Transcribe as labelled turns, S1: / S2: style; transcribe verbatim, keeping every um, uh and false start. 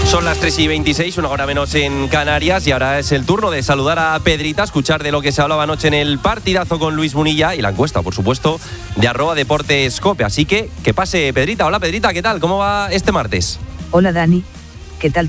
S1: Son las tres y veintiséis, una hora menos en Canarias, y ahora es el turno de saludar a Pedrita, escuchar de lo que se hablaba anoche en el partidazo con Luis Munilla y la encuesta, por supuesto, de arroba Deportes Cope. Así que que pase Pedrita. Hola Pedrita, ¿qué tal? ¿Cómo va este martes?
S2: Hola Dani, ¿qué tal